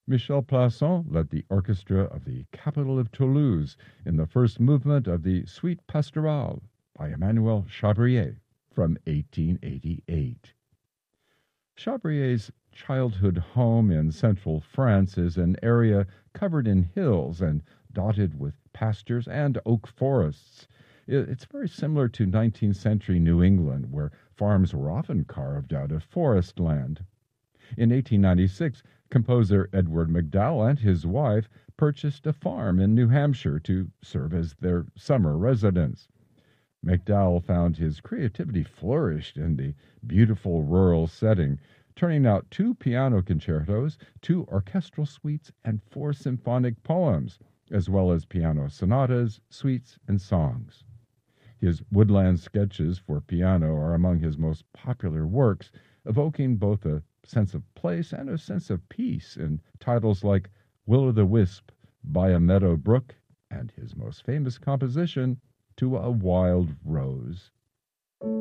Michel Plasson led the orchestra of the capital of Toulouse in the first movement of the Suite Pastorale by Emmanuel Chabrier from 1888. Chabrier's childhood home in central France is an area covered in hills and dotted with pastures and oak forests. It's very similar to 19th century New England, where farms were often carved out of forest land. In 1896, composer Edward MacDowell and his wife purchased a farm in New Hampshire to serve as their summer residence. MacDowell found his creativity flourished in the beautiful rural setting, turning out two piano concertos, two orchestral suites, and four symphonic poems, as well as piano sonatas, suites, and songs. His woodland sketches for piano are among his most popular works, evoking both a sense of place and a sense of peace in titles like Will o' the Wisp, By a Meadow Brook, and his most famous composition, To a Wild Rose.